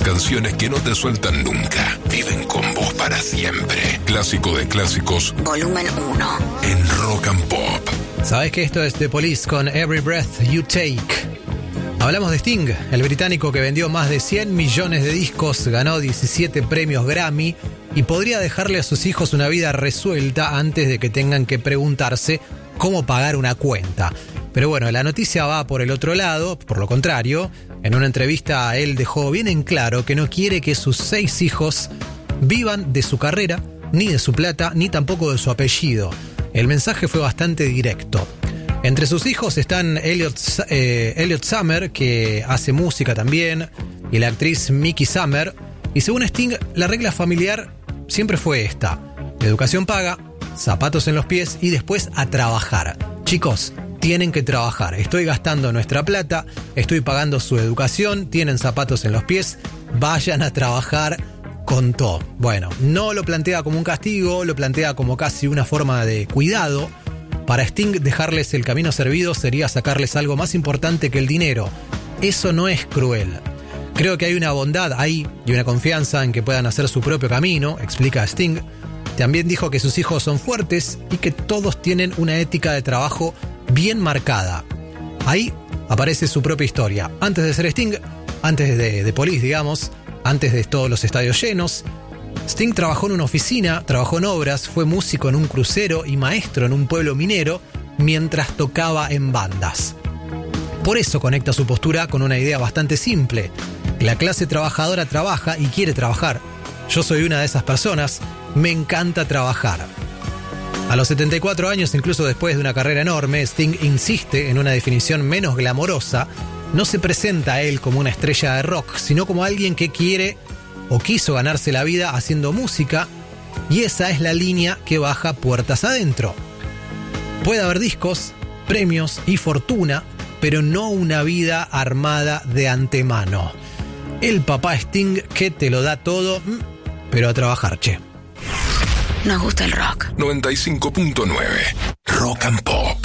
canciones que no te sueltan nunca. Viven con vos para siempre. Clásico de clásicos. Volumen 1. En Rock and Pop. ¿Sabés que esto es The Police con Every Breath You Take? Hablamos de Sting, el británico que vendió más de 100 millones de discos, ganó 17 premios Grammy y podría dejarle a sus hijos una vida resuelta antes de que tengan que preguntarse cómo pagar una cuenta. Pero bueno, la noticia va por el otro lado, por lo contrario. En una entrevista él dejó bien en claro que no quiere que sus 6 hijos vivan de su carrera, ni de su plata, ni tampoco de su apellido. El mensaje fue bastante directo. Entre sus hijos están Elliot Summer, que hace música también, y la actriz Mickey Summer. Y según Sting, la regla familiar siempre fue esta: educación paga, zapatos en los pies y después a trabajar. Chicos, tienen que trabajar. Estoy gastando nuestra plata, estoy pagando su educación, tienen zapatos en los pies, vayan a trabajar con todo. Bueno, no lo plantea como un castigo, lo plantea como casi una forma de cuidado. Para Sting, dejarles el camino servido sería sacarles algo más importante que el dinero. Eso no es cruel. Creo que hay una bondad ahí y una confianza en que puedan hacer su propio camino, explica Sting. También dijo que sus hijos son fuertes y que todos tienen una ética de trabajo bien marcada. Ahí aparece su propia historia. Antes de ser Sting, antes de Police, digamos, antes de todos los estadios llenos, Sting trabajó en una oficina, trabajó en obras, fue músico en un crucero y maestro en un pueblo minero mientras tocaba en bandas. Por eso conecta su postura con una idea bastante simple. La clase trabajadora trabaja y quiere trabajar. Yo soy una de esas personas, me encanta trabajar. A los 74 años, incluso después de una carrera enorme, Sting insiste en una definición menos glamorosa. No se presenta a él como una estrella de rock, sino como alguien que quiere o quiso ganarse la vida haciendo música, y esa es la línea que baja puertas adentro. Puede haber discos, premios y fortuna, pero no una vida armada de antemano. El papá Sting que te lo da todo, pero a trabajar, che. Nos gusta el rock. 95.9 Rock and Pop.